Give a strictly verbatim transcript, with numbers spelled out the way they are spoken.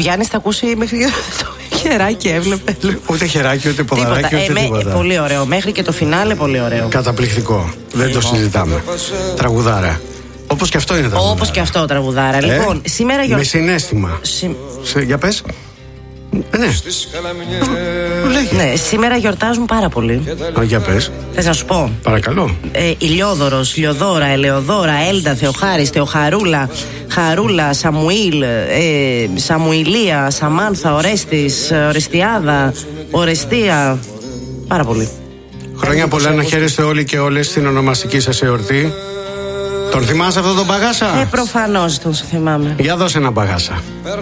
Γιάννης θα ακούσει μέχρι το χεράκι, έβλεπε. Ούτε χεράκι, ούτε ποδαράκι, τίποτα. ούτε ε, τίποτα. Με, πολύ ωραίο. Μέχρι και το φινάλε πολύ ωραίο. Καταπληκτικό. Δεν λοιπόν. το συζητάμε. Τραγουδάρα. Όπως και αυτό είναι τραγουδάρα. Όπως και αυτό τραγουδάρα. Ε? Λοιπόν, σήμερα γιορ... Με συναίσθημα. Συ... Σε... Για πες. Ε, ναι. ναι, σήμερα γιορτάζουν πάρα πολύ. Α, για πες. Θες να σου πω? Παρακαλώ. Ε, Ηλιόδωρος, Λιοδόρα, Ελεοδόρα, Έλντα, Θεοχάρης, Θεοχαρούλα, Χαρούλα, Σαμουήλ, ε, Σαμουηλία, Σαμάνθα, Ορέστης, Ορεστιάδα, Ορεστία. Πάρα πολύ. Χρόνια πολλά να χαίρεστε όλοι και όλες στην ονομαστική σας εορτή. Τον θυμάσαι αυτόν τον Παγάσα? Ε, προφανώς τον θυμάμαι. Για δώσε ένα Παγάσα.